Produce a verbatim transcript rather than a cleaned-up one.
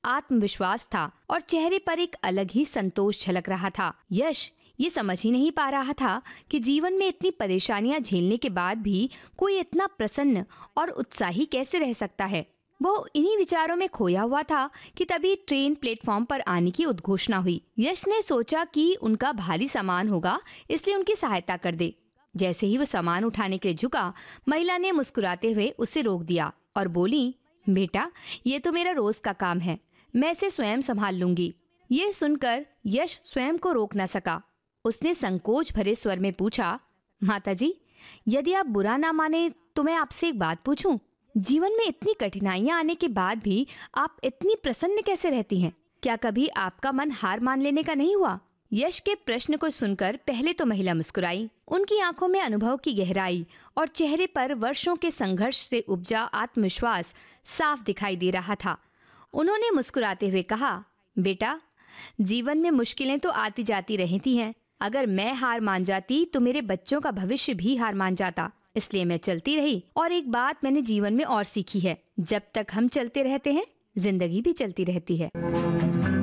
आत्मविश्वास था और चेहरे पर एक अलग ही संतोष झलक रहा था। यश ये समझ ही नहीं पा रहा था कि जीवन में इतनी परेशानियां झेलने के बाद भी कोई इतना प्रसन्न और उत्साही कैसे रह सकता है। वो इन्हीं विचारों में खोया हुआ था कि तभी ट्रेन प्लेटफॉर्म पर आने की उद्घोषणा हुई। यश ने सोचा कि उनका भारी सामान होगा, इसलिए उनकी सहायता कर दे। जैसे ही वो सामान उठाने के लिए झुका, महिला ने मुस्कुराते हुए उसे रोक दिया और बोली, बेटा, ये तो मेरा रोज का काम है, मैं इसे स्वयं संभाल लूंगी। ये सुनकर यश स्वयं को रोक न सका। उसने संकोच भरे स्वर में पूछा, माताजी, यदि आप बुरा ना माने तो मैं आपसे एक बात पूछूं? जीवन में इतनी कठिनाइयां आने के बाद भी आप इतनी प्रसन्न कैसे रहती हैं? क्या कभी आपका मन हार मान लेने का नहीं हुआ? यश के प्रश्न को सुनकर पहले तो महिला मुस्कुराई। उनकी आंखों में अनुभव की गहराई और चेहरे पर वर्षों के संघर्ष से उपजा आत्मविश्वास साफ दिखाई दे रहा था। उन्होंने मुस्कुराते हुए कहा, बेटा, जीवन में मुश्किलें तो आती जाती रहती हैं। अगर मैं हार मान जाती तो मेरे बच्चों का भविष्य भी हार मान जाता। इसलिए मैं चलती रही। और एक बात मैंने जीवन में और सीखी है, जब तक हम चलते रहते हैं, जिंदगी भी चलती रहती है।